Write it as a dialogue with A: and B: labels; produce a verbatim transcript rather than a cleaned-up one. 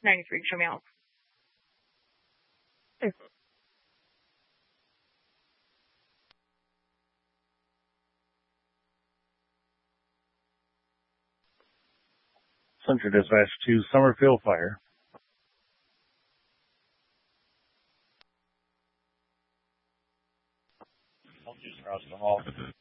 A: ninety-three, show me out.
B: Central Dispatch to Summerfield Fire. I'll just cross the hall.